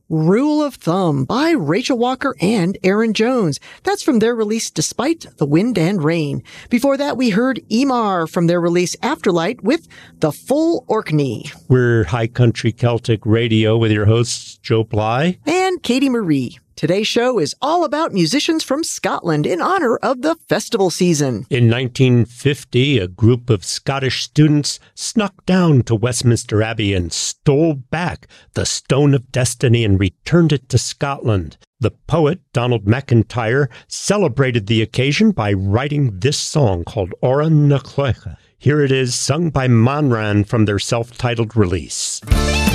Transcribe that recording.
Rule of Thumb by Rachel Walker and Aaron Jones. That's from their release Despite the Wind and Rain. Before that, we heard Emar from their release Afterlight with The Full Orkney. We're High Country Celtic Radio with your hosts, Joe Bly and Katie Marie. Today's show is all about musicians from Scotland in honor of the festival season. In 1950, a group of Scottish students snuck down to Westminster Abbey and stole back the Stone of Destiny and returned it to Scotland. The poet, Donald MacIntyre, celebrated the occasion by writing this song called Oran na Cloiche. Here it is, sung by Monran from their self-titled release.